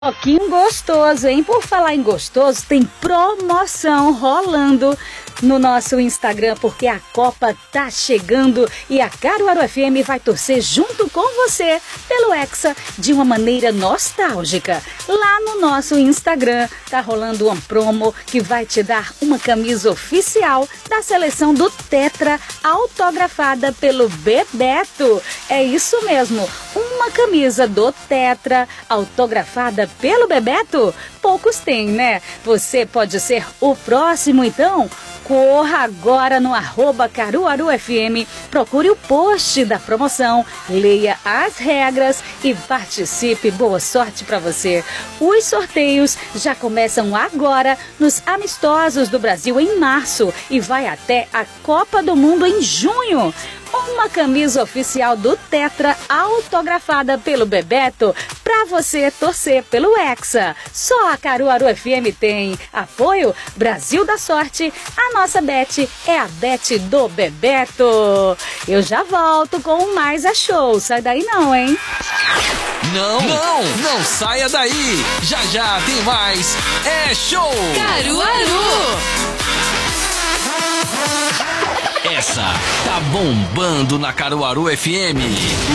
Pouquinho gostoso, hein? Por falar em gostoso, tem promoção rolando no nosso Instagram, porque a Copa tá chegando e a Caruaru FM vai torcer junto com você pelo Hexa de uma maneira nostálgica. Lá no nosso Instagram tá rolando uma promo que vai te dar uma camisa oficial da seleção do Tetra, autografada pelo Bebeto. É isso mesmo, uma camisa do Tetra, autografada pelo Bebeto. Poucos têm, né? Você pode ser o próximo, então? Corra agora no @CaruaruFM, procure o post da promoção, leia as regras e participe. Boa sorte para você. Os sorteios já começam agora nos amistosos do Brasil em março e vai até a Copa do Mundo em junho. Uma camisa oficial do Tetra, autografada pelo Bebeto, pra você torcer pelo Hexa. Só a Caruaru FM tem. Apoio Brasil da Sorte. A nossa Bet é a Bet do Bebeto. Eu já volto com mais a show. Sai daí não, hein? Não saia daí. Já tem mais. É show. Caruaru. Essa tá bombando na Caruaru FM.